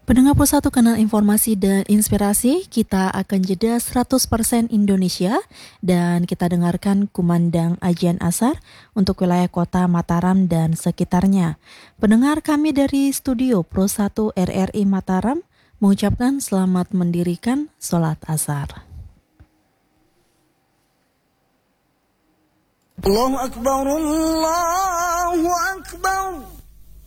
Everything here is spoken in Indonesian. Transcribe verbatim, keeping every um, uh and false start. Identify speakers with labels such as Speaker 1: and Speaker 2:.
Speaker 1: Pendengar Pro satu Kanal Informasi dan Inspirasi, kita akan jeda seratus persen Indonesia dan kita dengarkan kumandang Ajian Asar untuk wilayah kota Mataram dan sekitarnya. Pendengar kami dari studio Pro satu R R I Mataram mengucapkan selamat mendirikan sholat asar.
Speaker 2: Allahu Akbar, Allahu Akbar.